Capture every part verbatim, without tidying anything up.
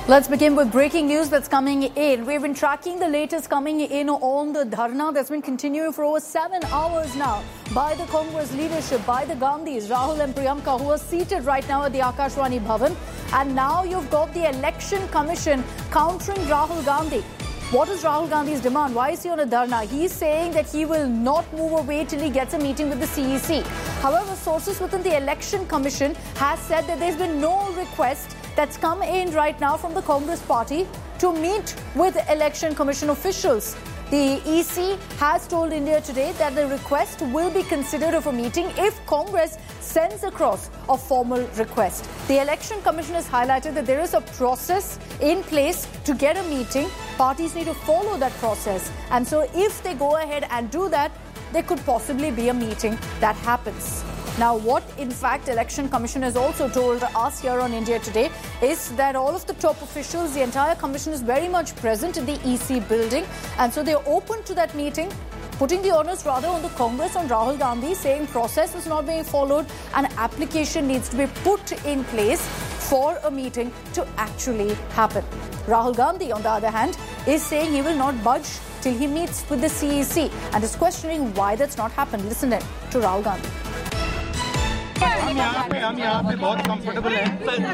Let's begin with breaking news that's coming in. We've been tracking the latest coming in on the dharna that's been continuing for over seven hours now by the Congress leadership, by the Gandhis, Rahul and Priyanka, who are seated right now at the Akashvani Bhavan. And now you've got the Election Commission countering Rahul Gandhi. What is Rahul Gandhi's demand? Why is he on a dharna? He's saying that he will not move away till he gets a meeting with the C E C. However, sources within the Election Commission have said that there's been no request that's come in right now from the Congress party to meet with Election Commission officials. The E C has told India Today that the request will be considered of a meeting if Congress sends across a formal request. The Election Commission has highlighted that there is a process in place to get a meeting. Parties need to follow that process. And so if they go ahead and do that, there could possibly be a meeting that happens. Now, what, in fact, Election Commission has also told us here on India Today is that all of the top officials, the entire commission is very much present in the E C building. And so they're open to that meeting, putting the onus rather on the Congress, on Rahul Gandhi, saying process is not being followed and application needs to be put in place for a meeting to actually happen. Rahul Gandhi, on the other hand, is saying he will not budge till he meets with the C E C and is questioning why that's not happened. Listen in to Rahul Gandhi. हम यहाँ पे हम यहाँ पे बहुत comfortable हैं।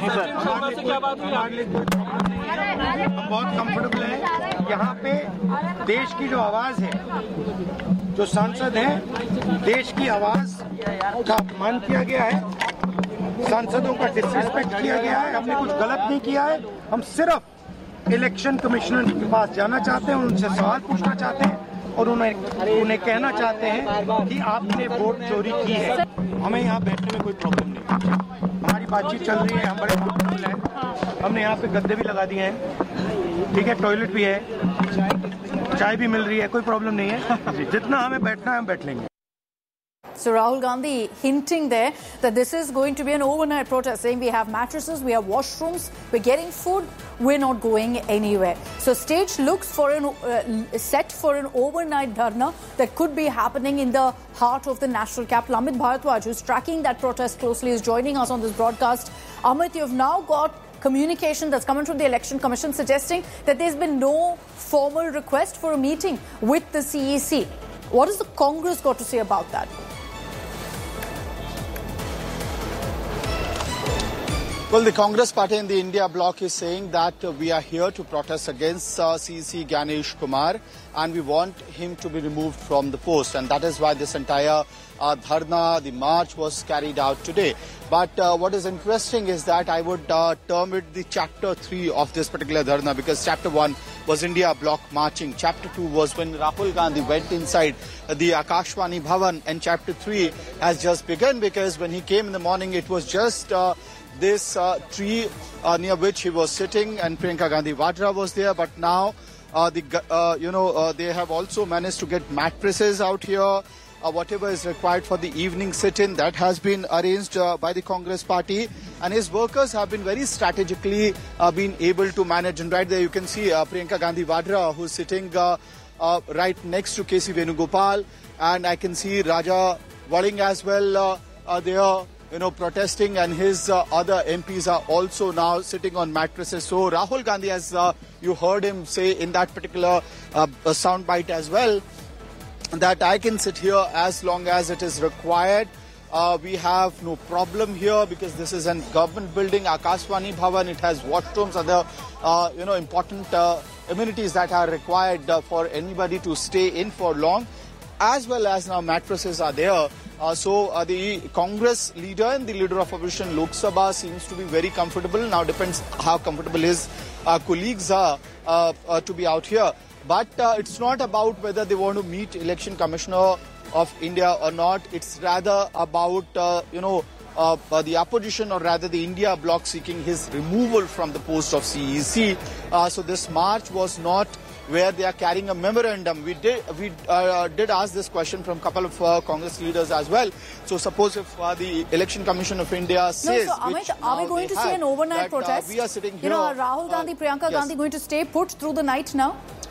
हम बहुत कंफर्टेबल हैं। यहाँ पे देश की जो आवाज़ है, जो सांसद हैं, देश की आवाज़ का अपमान किया गया है, सांसदों का डिसरिस्पेक्ट किया गया है। हमने कुछ गलत नहीं किया है। हम सिर्फ इलेक्शन कमिश्नर के पास जाना चाहते हैं, उनसे सवाल पूछना चाहते हैं और उन्हें उन्हें कहना चाहते हैं कि आपने वोट चोरी की है। हमें यहाँ बैठने में कोई प्रॉब्लम नहीं। हमारी बातचीत चल रही है, हम बड़े कंफर्टेबल हैं। हमने यहाँ पे गद्दे भी लगा दिए हैं, ठीक है, टॉयलेट भी है, चाय भी मिल रही है, कोई प्रॉब्लम नहीं है। जितना हमें बैठना है हम बैठ लेंगे। So Rahul Gandhi hinting there that this is going to be an overnight protest, saying we have mattresses, we have washrooms, we're getting food, we're not going anywhere. So stage looks for an uh, set for an overnight dharna that could be happening in the heart of the national capital. Amit Bharadwaj, who's tracking that protest closely, is joining us on this broadcast. Amit, you've now got communication that's coming from the Election Commission suggesting that there's been no formal request for a meeting with the C E C. What has the Congress got to say about that? Well, the Congress party in the India bloc is saying that uh, we are here to protest against uh, C E C Ganesh Kumar and we want him to be removed from the post. And that is why this entire uh, dharna, the march was carried out today. But uh, what is interesting is that I would uh, term it the chapter three of this particular dharna, because chapter one was India bloc marching. Chapter two was when Rahul Gandhi went inside uh, the Akashvani Bhavan, and chapter three has just begun, because when he came in the morning it was just uh, this uh, tree uh, near which he was sitting, and Priyanka Gandhi Vadra was there. But now, uh, the uh, you know, uh, they have also managed to get mattresses out here. Uh, whatever is required for the evening sit-in, that has been arranged uh, by the Congress party, and his workers have been very strategically uh, been able to manage. And right there you can see uh, Priyanka Gandhi Vadra, who's sitting uh, uh, right next to K C Venugopal, and I can see Raja Waling as well uh, uh, there, you know, protesting, and his uh, other M Ps are also now sitting on mattresses. So Rahul Gandhi, as uh, you heard him say in that particular uh, soundbite as well, that I can sit here as long as it is required. Uh, we have no problem here because this is a government building, Akashvani Bhavan. It has washrooms, other uh, you know, important uh, amenities that are required uh, for anybody to stay in for long, as well as now mattresses are there. Uh, so uh, the Congress leader and the leader of opposition Lok Sabha seems to be very comfortable. Now depends how comfortable his uh, colleagues are uh, uh, to be out here. But uh, it's not about whether they want to meet Election Commissioner of India or not. It's rather about, uh, you know, uh, uh, the opposition, or rather the India bloc, seeking his removal from the post of C E C. Uh, so this march was not where they are carrying a memorandum. We did we uh, did ask this question from a couple of uh, Congress leaders as well. So suppose if uh, the Election Commission of India says... No, so Amit, are we going to see an overnight that, protest? Uh, we are sitting You here... know, Rahul Gandhi, uh, Priyanka yes. Gandhi going to stay put through the night now?